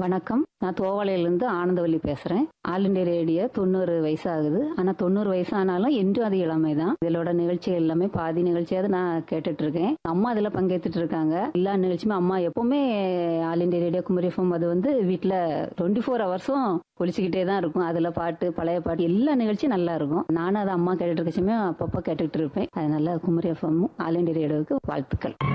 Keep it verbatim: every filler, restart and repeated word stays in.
வணக்கம். நான் தோவாளையிலிருந்து ஆனந்தவல்லி பேசுறேன். ஆல் இண்டியா ரேடியோ தொண்ணூறு வயசு ஆகுது. ஆனா தொண்ணூறு வயசானாலும் என்றும் அது இளமை தான். இதோட நிகழ்ச்சி எல்லாமே பாதி நிகழ்ச்சியாவது நான் கேட்டுட்டு இருக்கேன். அம்மா அதுல பங்கேற்றுட்டு இருக்காங்க. எல்லா நிகழ்ச்சியுமே அம்மா எப்பவுமே all India radio Kumari FM அது வந்து வீட்டுல டுவெண்ட்டி ஃபோர் ஹவர்ஸும் ஒழிச்சுக்கிட்டே தான் இருக்கும். அதுல பாட்டு, பழைய பாட்டு, எல்லா நிகழ்ச்சியும் நல்லா இருக்கும். நானும் அதை அம்மா கேட்டுட்டு இருக்கச்சுமே அப்பப்போ கேட்டுட்டு இருப்பேன். அதனால குமரி எஃப்எம் ஆல் இண்டியா ரேடியோவுக்கு வாழ்த்துக்கள்.